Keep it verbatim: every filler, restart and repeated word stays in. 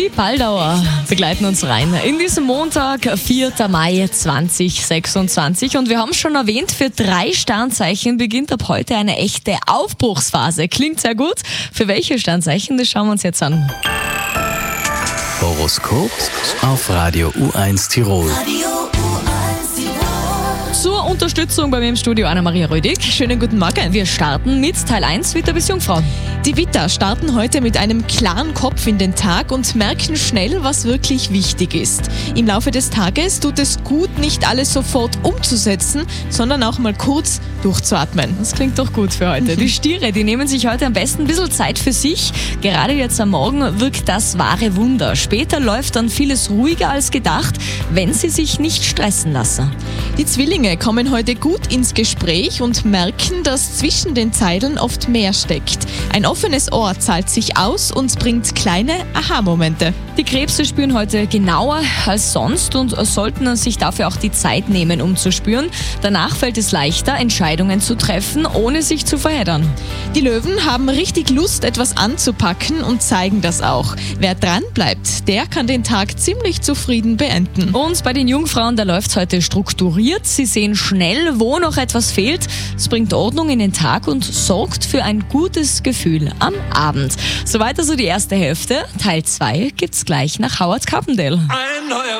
Die Baldauer begleiten uns rein in diesen Montag, vierter Mai zweitausendsechsundzwanzig. Und wir haben es schon erwähnt, für drei Sternzeichen beginnt ab heute eine echte Aufbruchsphase. Klingt sehr gut. Für welche Sternzeichen, das schauen wir uns jetzt an. Horoskop auf Radio U eins Tirol. Zur Unterstützung bei mir im Studio Anna-Maria Rödig. Schönen guten Morgen. Wir starten mit Teil eins, Witter bis Jungfrau. Die Witter starten heute mit einem klaren Kopf in den Tag und merken schnell, was wirklich wichtig ist. Im Laufe des Tages tut es gut, nicht alles sofort umzusetzen, sondern auch mal kurz durchzuatmen. Das klingt doch gut für heute. Die Stiere, die nehmen sich heute am besten ein bisschen Zeit für sich. Gerade jetzt am Morgen wirkt das wahre Wunder. Später läuft dann vieles ruhiger als gedacht, wenn sie sich nicht stressen lassen. Die Zwillinge kommen heute gut ins Gespräch und merken, dass zwischen den Zeilen oft mehr steckt. Ein offenes Ohr zahlt sich aus und bringt kleine Aha-Momente. Die Krebse spüren heute genauer als sonst und sollten sich dafür auch die Zeit nehmen, um zu spüren. Danach fällt es leichter, Entscheidungen zu treffen, ohne sich zu verheddern. Die Löwen haben richtig Lust, etwas anzupacken und zeigen das auch. Wer dran bleibt, der kann den Tag ziemlich zufrieden beenden. Und bei den Jungfrauen, da läuft es heute strukturiert. Sie sehen schnell, wo noch etwas fehlt. Es bringt Ordnung in den Tag und sorgt für ein gutes Gefühl am Abend. Soweit also die erste Hälfte. Teil zwei gibt's gleich nach Howard Carpendale.